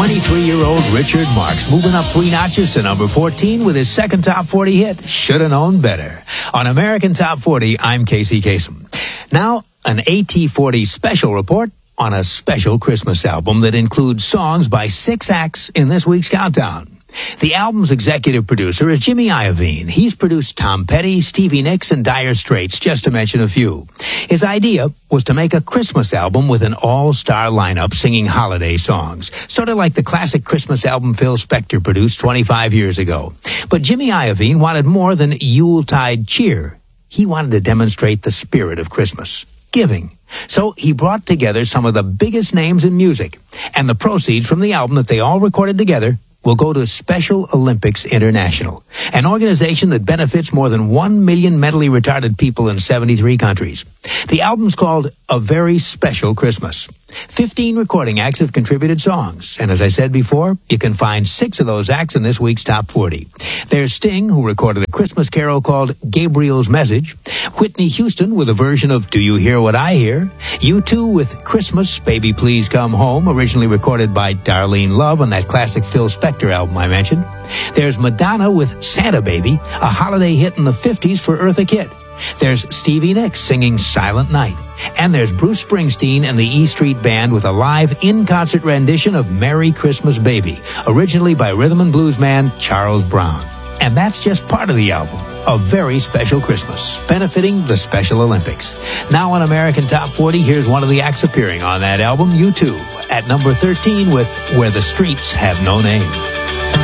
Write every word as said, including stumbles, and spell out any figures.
twenty-three-year-old Richard Marx moving up three notches to number fourteen with his second top forty hit, Shoulda Known Better. On American Top forty, I'm Casey Kasem. Now, an A T forty special report on a special Christmas album that includes songs by six acts in this week's countdown. The album's executive producer is Jimmy Iovine. He's produced Tom Petty, Stevie Nicks, and Dire Straits, just to mention a few. His idea was to make a Christmas album with an all-star lineup singing holiday songs, sort of like the classic Christmas album Phil Spector produced twenty-five years ago. But Jimmy Iovine wanted more than Yuletide cheer. He wanted to demonstrate the spirit of Christmas, giving. So he brought together some of the biggest names in music, and the proceeds from the album that they all recorded together will go to Special Olympics International, an organization that benefits more than one million mentally retarded people in seventy-three countries. The album's called A Very Special Christmas. Fifteen recording acts have contributed songs, and as I said before, you can find six of those acts in this week's Top forty. There's Sting, who recorded a Christmas carol called Gabriel's Message, Whitney Houston with a version of Do You Hear What I Hear, U two with Christmas, Baby Please Come Home, originally recorded by Darlene Love on that classic Phil Spector album I mentioned. There's Madonna with Santa Baby, a holiday hit in the fifties for Eartha Kitt. There's Stevie Nicks singing Silent Night. And there's Bruce Springsteen and the E Street Band with a live in-concert rendition of Merry Christmas Baby, originally by rhythm and blues man Charles Brown. And that's just part of the album, A Very Special Christmas, benefiting the Special Olympics. Now on American Top forty, here's one of the acts appearing on that album, U two, at number thirteen with Where the Streets Have No Name.